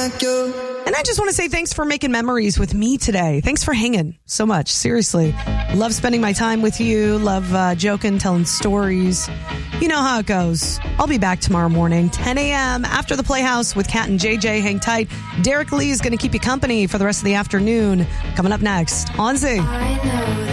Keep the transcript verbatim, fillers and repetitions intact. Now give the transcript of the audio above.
like you. And I just want to say thanks for making memories with me today. Thanks for hanging so much. Seriously. Love spending my time with you. Love uh, joking, telling stories. You know how it goes. I'll be back tomorrow morning, ten a.m. after the Playhouse with Kat and J J. Hang tight. Derek Lee is going to keep you company for the rest of the afternoon. Coming up next on Z.